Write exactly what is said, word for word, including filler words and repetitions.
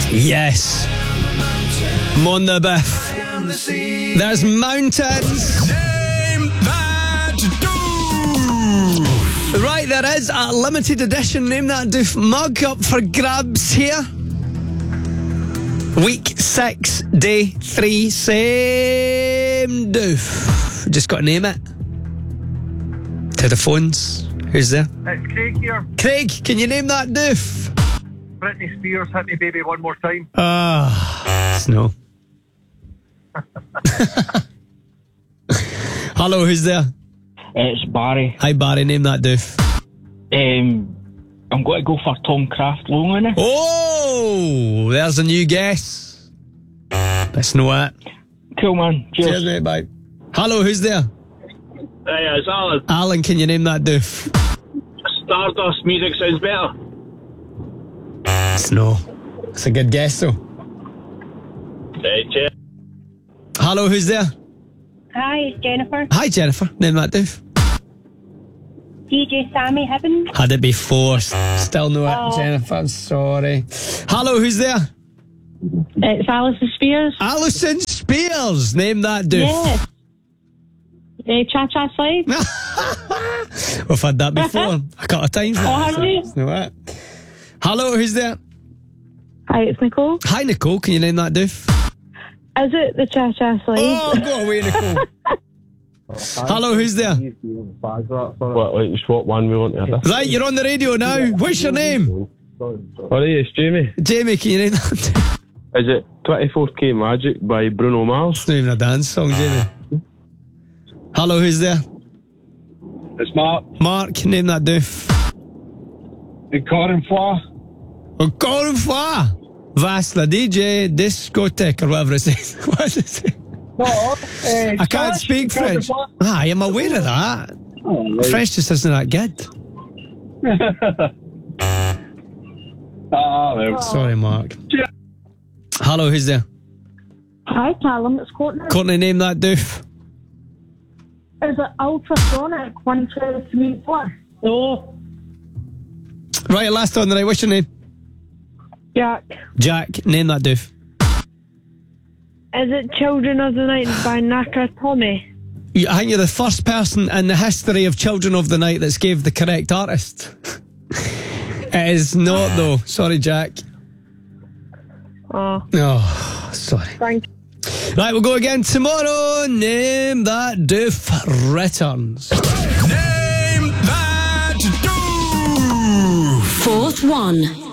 Yes. Mon the Biff. There's mountains. Name that doof. Right, there is a limited edition Name That Doof mug up for grabs here. Week six, day three, same doof. Just got to name it. To the phones. Who's there? It's Craig here. Craig, can you name that doof? Britney Spears, Hit Me Baby One More Time. Ah, snow. Hello, who's there? It's Barry. Hi, Barry, name that doof. Um, I'm going to go for Tom Craft Long on it. Oh, there's a new guess. That's no it. Cool, man. Cheers. Cheers, mate, bye. Hello, who's there? Hey, it's Alan. Alan, can you name that doof? Stardust music sounds better. Snow. That's a good guess, though. Hey, cheers. Hello, who's there? Hi, it's Jennifer. Hi, Jennifer. Name that doof. D J Sammy Hibbins. Had it before. Still no Oh. it, Jennifer. I'm sorry. Hello, who's there? It's Alison Spears. Alison Spears. Name that doof. Yes. Uh, Cha Cha Slide. We've had that before. A couple of times. Oh, have you? That's no it. Hello, who's there? Hi, it's Nicole. Hi, Nicole. Can you name that doof? Is it the Cha Cha Slide? Oh, go away, Nicole. Hello, who's there? What, like, swap one we want to have. Right, you're on the radio now. What's your name? Alright, it's Jamie. Jamie, can you name that doof? Is it twenty-four K Magic by Bruno Mars? It's not even a dance song, Jamie. Hello, who's there? It's Mark. Mark, name that doof. Encore une fois. Encore une fois. Vas la D J discotheque, or whatever it says. What does it say? No, uh, I can't speak French. Ah, I'm aware of that. Oh, right. French just isn't that good. Ah, well. Sorry, Mark. Hello, who's there? Hi, Callum. It's Courtney. Courtney, name that doof. Is it Ultrasonic one two three four? No. Right, last on the right. What's your name? Jack. Jack, name that doof. Is it Children of the Night by Nakatomi? You- I think you're the first person in the history of Children of the Night that's gave the correct artist. It is not, though. Sorry, Jack. Oh, Oh, sorry. thank you. Right, we'll go again tomorrow. Name that doof returns. Name that doof. Fourth one.